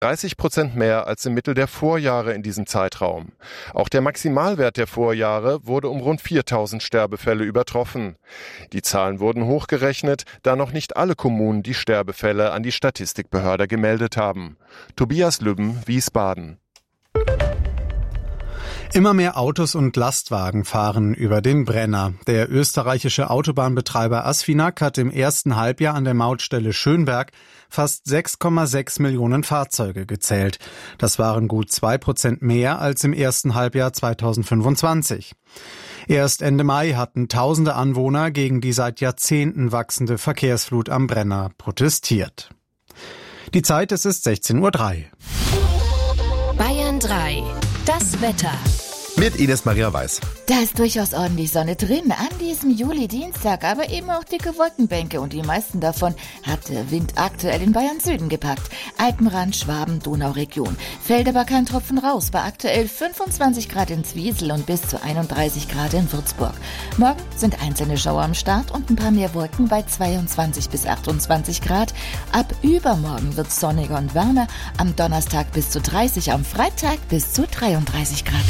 30% mehr als im Mittel der Vorjahre in diesem Zeitraum. Auch der Maximalwert der Vorjahre wurde um rund 4.000 Sterbefälle übertroffen. Die Zahlen wurden hochgerechnet, da noch nicht alle Kommunen die Sterbefälle an die Statistikbehörde gemeldet haben. Tobias Lübben, Wiesbaden. Immer mehr Autos und Lastwagen fahren über den Brenner. Der österreichische Autobahnbetreiber Asfinag hat im ersten Halbjahr an der Mautstelle Schönberg fast 6,6 Millionen Fahrzeuge gezählt. Das waren gut 2% mehr als im ersten Halbjahr 2025. Erst Ende Mai hatten tausende Anwohner gegen die seit Jahrzehnten wachsende Verkehrsflut am Brenner protestiert. Die Zeit, es ist 16:03 Uhr. Bayern 3. Das Wetter. Mit Ines Maria Weiß. Da ist durchaus ordentlich Sonne drin an diesem Juli-Dienstag, aber eben auch dicke Wolkenbänke und die meisten davon hat der Wind aktuell in Bayern Süden gepackt. Alpenrand, Schwaben, Donauregion. Fällt aber kein Tropfen raus, bei aktuell 25 Grad in Zwiesel und bis zu 31 Grad in Würzburg. Morgen sind einzelne Schauer am Start und ein paar mehr Wolken bei 22 bis 28 Grad. Ab übermorgen wird es sonniger und wärmer, am Donnerstag bis zu 30, am Freitag bis zu 33 Grad.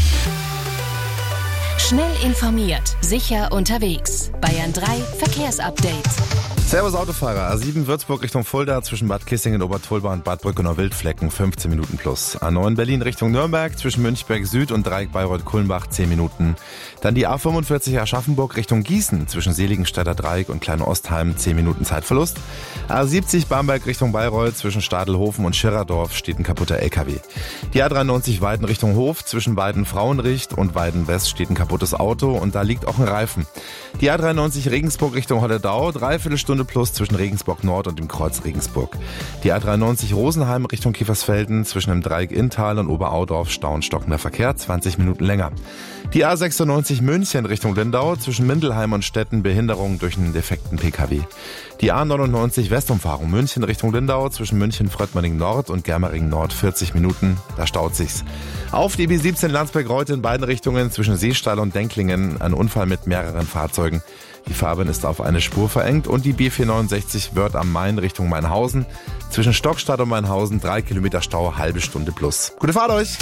Schnell informiert, sicher unterwegs. Bayern 3 Verkehrsupdate. Servus Autofahrer, A7 Würzburg Richtung Fulda zwischen Bad Kissingen, Obertolba und Bad Brückenau-Wildflecken 15 Minuten plus. A9 Berlin Richtung Nürnberg zwischen Münchberg Süd und Dreieck Bayreuth-Kulmbach 10 Minuten. Dann die A45 Aschaffenburg Richtung Gießen zwischen Seligenstädter Dreieck und Klein-Ostheim 10 Minuten Zeitverlust. A70 Bamberg Richtung Bayreuth zwischen Stadelhofen und Schirerdorf steht ein kaputter LKW. Die A93 Weiden Richtung Hof zwischen Weiden-Frauenricht und Weiden-West steht ein kaputtes Auto und da liegt auch ein Reifen. Die A93 Regensburg Richtung Holledau, dreiviertel Stunde plus zwischen Regensburg Nord und dem Kreuz Regensburg. Die A93 Rosenheim Richtung Kiefersfelden zwischen dem Dreieck Inntal und Oberaudorf Stau und stockender Verkehr 20 Minuten länger. Die A96 München Richtung Lindau zwischen Mindelheim und Stetten Behinderung durch einen defekten PKW. Die A99 Westumfahrung München Richtung Lindau zwischen München-Fröttmanning Nord und Germering Nord 40 Minuten, da staut sich's. Auf die B17 Landsberg-Reuth in beiden Richtungen zwischen Seestall und Denklingen ein Unfall mit mehreren Fahrzeugen. Die Fahrbahn ist auf eine Spur verengt und die B469 Wörth am Main Richtung Mainhausen. Zwischen Stockstadt und Mainhausen 3 Kilometer Stau, halbe Stunde plus. Gute Fahrt euch!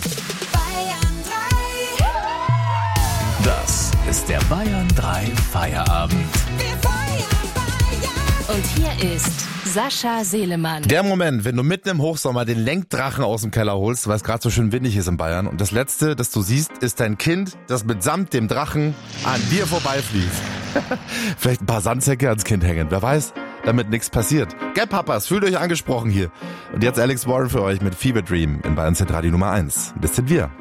Das ist der Bayern 3 Feierabend. Und hier ist Sascha Selemann. Der Moment, wenn du mitten im Hochsommer den Lenkdrachen aus dem Keller holst, weil es gerade so schön windig ist in Bayern. Und das Letzte, das du siehst, ist dein Kind, das mitsamt dem Drachen an dir vorbeifliegt. Vielleicht ein paar Sandsäcke ans Kind hängen, wer weiß, damit nichts passiert. Gell, Papas, fühlt euch angesprochen hier. Und jetzt Alex Warren für euch mit Fever Dream in Bayern Zentrale Nummer 1. Das sind wir.